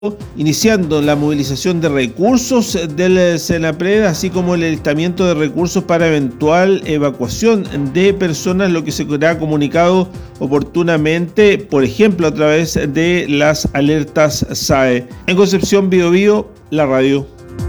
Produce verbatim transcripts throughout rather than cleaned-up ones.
iniciando la movilización de recursos del Senapred, así como el alistamiento de recursos para eventual evacuación de personas, lo que se será comunicado oportunamente, por ejemplo, a través de las alertas S A E. En Concepción, Biobío, la radio.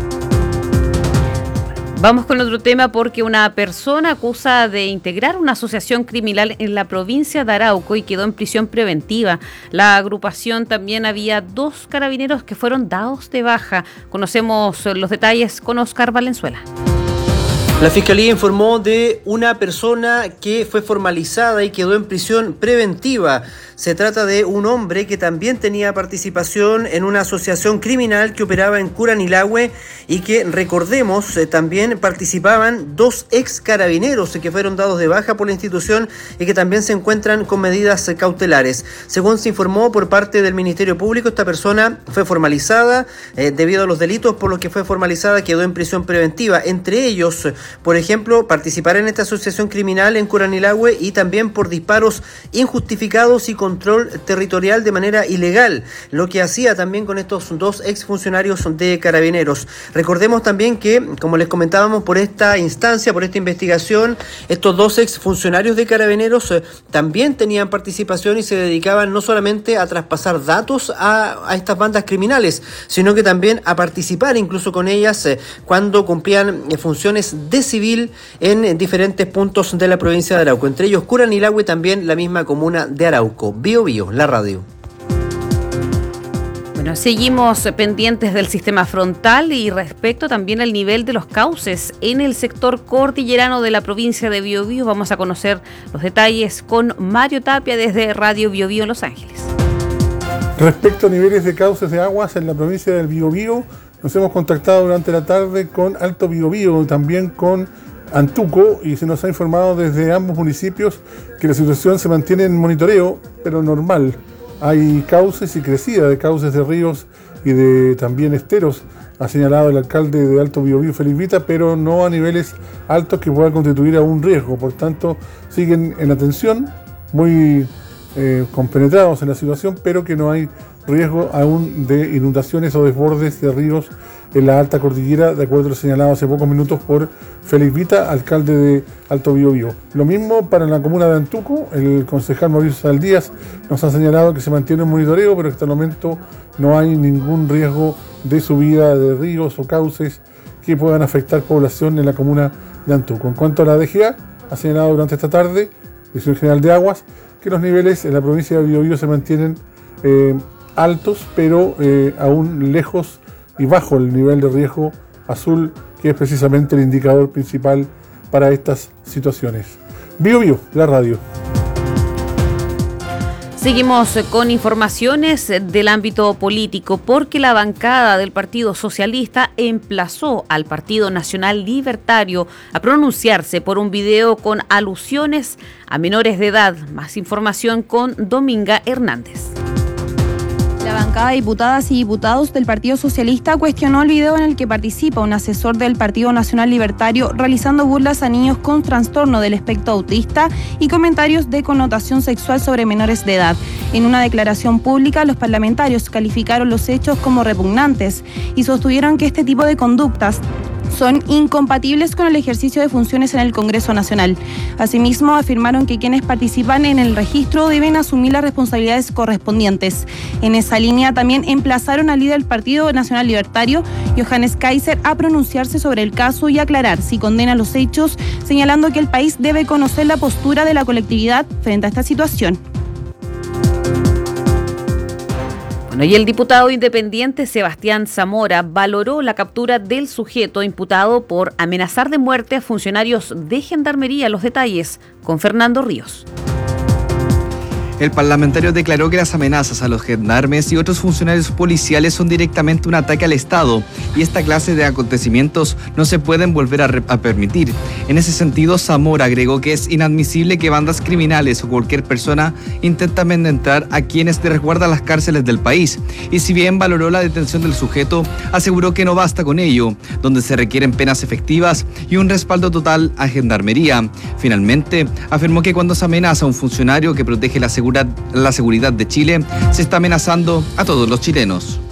Vamos con otro tema porque una persona acusa de integrar una asociación criminal en la provincia de Arauco y quedó en prisión preventiva. La agrupación también había dos carabineros que fueron dados de baja. Conocemos los detalles con Oscar Valenzuela. La Fiscalía informó de una persona que fue formalizada y quedó en prisión preventiva. Se trata de un hombre que también tenía participación en una asociación criminal que operaba en Curanilahue y que, recordemos, eh, también participaban dos ex carabineros que fueron dados de baja por la institución y que también se encuentran con medidas eh, cautelares. Según se informó por parte del Ministerio Público, esta persona fue formalizada eh, debido a los delitos por los que fue formalizada, quedó en prisión preventiva. Entre ellos, por ejemplo, participar en esta asociación criminal en Curanilahue y también por disparos injustificados y control territorial de manera ilegal, lo que hacía también con estos dos exfuncionarios de carabineros. Recordemos también que, como les comentábamos, por esta instancia, por esta investigación, estos dos exfuncionarios de carabineros eh, también tenían participación y se dedicaban no solamente a traspasar datos a, a estas bandas criminales, sino que también a participar incluso con ellas eh, cuando cumplían eh, funciones de civil en eh, diferentes puntos de la provincia de Arauco, entre ellos Curanilahue y también la misma comuna de Arauco. Bio Bio, la radio. Bueno, seguimos pendientes del sistema frontal y respecto también al nivel de los cauces en el sector cordillerano de la provincia de Biobío. Vamos a conocer los detalles con Mario Tapia desde Radio Biobío en Los Ángeles. Respecto a niveles de cauces de aguas en la provincia del Biobío, nos hemos contactado durante la tarde con Alto Biobío, también con Antuco, y se nos ha informado desde ambos municipios que la situación se mantiene en monitoreo, pero normal. Hay cauces y crecida de cauces de ríos y de también esteros, ha señalado el alcalde de Alto Biobío, Félix Vita, pero no a niveles altos que puedan constituir a un riesgo. Por tanto, siguen en atención, muy eh, compenetrados en la situación, pero que no hay riesgo aún de inundaciones o desbordes de ríos en la alta cordillera, de acuerdo a lo señalado hace pocos minutos por Félix Vita, alcalde de Alto Biobío. Lo mismo para la comuna de Antuco, el concejal Mauricio Saldías nos ha señalado que se mantiene un monitoreo, pero que hasta el momento no hay ningún riesgo de subida de ríos o cauces que puedan afectar población en la comuna de Antuco. En cuanto a la D G A, ha señalado durante esta tarde, Dirección General de Aguas, que los niveles en la provincia de Biobío se mantienen eh, altos, pero eh, aún lejos y bajo el nivel de riesgo azul, que es precisamente el indicador principal para estas situaciones. Biobío, la radio. Seguimos con informaciones del ámbito político porque la bancada del Partido Socialista emplazó al Partido Nacional Libertario a pronunciarse por un video con alusiones a menores de edad. Más información con Dominga Hernández. La bancada de diputadas y diputados del Partido Socialista cuestionó el video en el que participa un asesor del Partido Nacional Libertario realizando burlas a niños con trastorno del espectro autista y comentarios de connotación sexual sobre menores de edad. En una declaración pública, los parlamentarios calificaron los hechos como repugnantes y sostuvieron que este tipo de conductas son incompatibles con el ejercicio de funciones en el Congreso Nacional. Asimismo, afirmaron que quienes participan en el registro deben asumir las responsabilidades correspondientes. En esa línea, también emplazaron al líder del Partido Nacional Libertario, Johannes Kaiser, a pronunciarse sobre el caso y aclarar si condena los hechos, señalando que el país debe conocer la postura de la colectividad frente a esta situación. Bueno, y el diputado independiente Sebastián Zamora valoró la captura del sujeto imputado por amenazar de muerte a funcionarios de Gendarmería. Los detalles con Fernando Ríos. El parlamentario declaró que las amenazas a los gendarmes y otros funcionarios policiales son directamente un ataque al Estado y esta clase de acontecimientos no se pueden volver a, re- a permitir. En ese sentido, Zamora agregó que es inadmisible que bandas criminales o cualquier persona intenten amedrentar a quienes resguardan las cárceles del país. Y si bien valoró la detención del sujeto, aseguró que no basta con ello, donde se requieren penas efectivas y un respaldo total a Gendarmería. Finalmente, afirmó que cuando se amenaza a un funcionario que protege la seguridad la seguridad de Chile, se está amenazando a todos los chilenos.